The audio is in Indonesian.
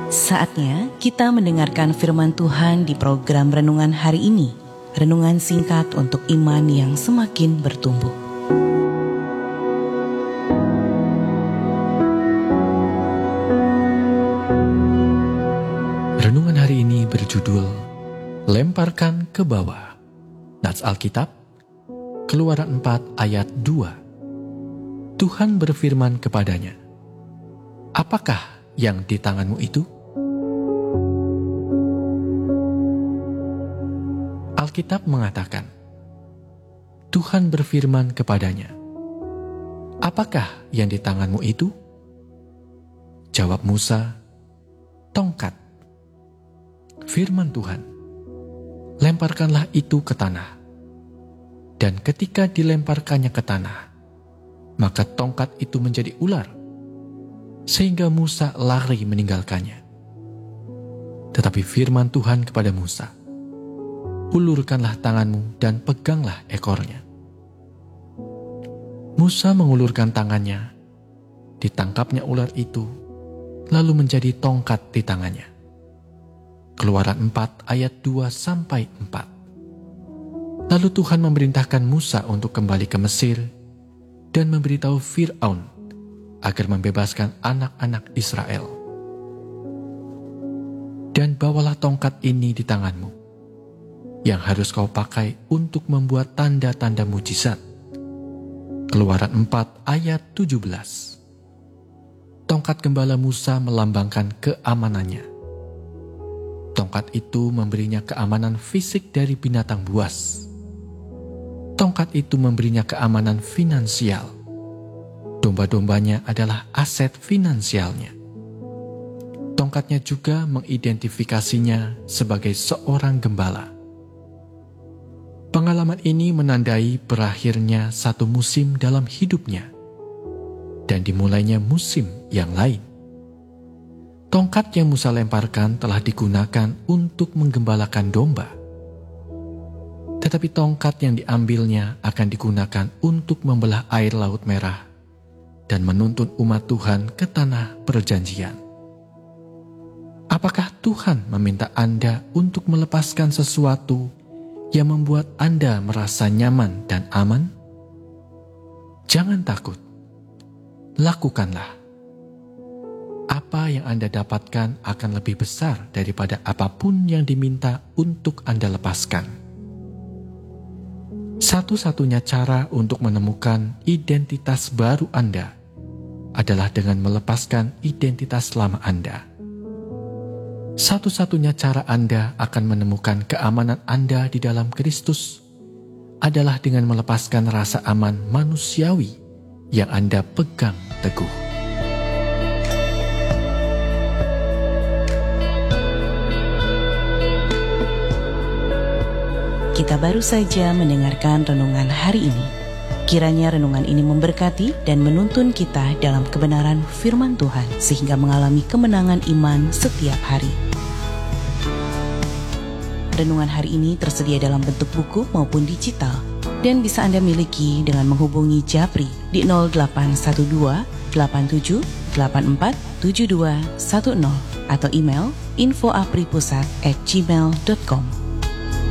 Saatnya kita mendengarkan firman Tuhan di program Renungan Hari ini. Renungan singkat untuk iman yang semakin bertumbuh. Renungan hari ini berjudul Lemparkan ke bawah. Nats Alkitab, Keluaran 4 ayat 2. Tuhan berfirman kepadanya, "Apakah yang di tanganmu itu?" Alkitab mengatakan, Tuhan berfirman kepadanya, "Apakah yang di tanganmu itu?" Jawab Musa, "Tongkat." Firman Tuhan, "Lemparkanlah itu ke tanah." Dan ketika dilemparkannya ke tanah, maka tongkat itu menjadi ular, sehingga Musa lari meninggalkannya. Tetapi firman Tuhan kepada Musa, "Ulurkanlah tanganmu dan peganglah ekornya." Musa mengulurkan tangannya, ditangkapnya ular itu, lalu menjadi tongkat di tangannya. Keluaran 4 ayat 2-4. Lalu Tuhan memerintahkan Musa untuk kembali ke Mesir dan memberitahu Fir'aun agar membebaskan anak-anak Israel. "Dan bawalah tongkat ini di tanganmu, yang harus kau pakai untuk membuat tanda-tanda mujizat." Keluaran 4 ayat 17. Tongkat gembala Musa melambangkan keamanannya. Tongkat itu memberinya keamanan fisik dari binatang buas. Tongkat itu memberinya keamanan finansial. Domba-dombanya adalah aset finansialnya. Tongkatnya juga mengidentifikasinya sebagai seorang gembala. Pengalaman ini menandai berakhirnya satu musim dalam hidupnya dan dimulainya musim yang lain. Tongkat yang Musa lemparkan telah digunakan untuk menggembalakan domba. Tetapi tongkat yang diambilnya akan digunakan untuk membelah air Laut Merah dan menuntun umat Tuhan ke tanah perjanjian. Apakah Tuhan meminta Anda untuk melepaskan sesuatu yang membuat Anda merasa nyaman dan aman? Jangan takut, lakukanlah. Apa yang Anda dapatkan akan lebih besar daripada apapun yang diminta untuk Anda lepaskan. Satu-satunya cara untuk menemukan identitas baru Anda adalah dengan melepaskan identitas lama Anda. Satu-satunya cara Anda akan menemukan keamanan Anda di dalam Kristus adalah dengan melepaskan rasa aman manusiawi yang Anda pegang teguh. Kita baru saja mendengarkan renungan hari ini. Kiranya renungan ini memberkati dan menuntun kita dalam kebenaran firman Tuhan sehingga mengalami kemenangan iman setiap hari. Renungan hari ini tersedia dalam bentuk buku maupun digital dan bisa Anda miliki dengan menghubungi Japri di 0812 87 84 7210 atau email info@apripusat@gmail.com.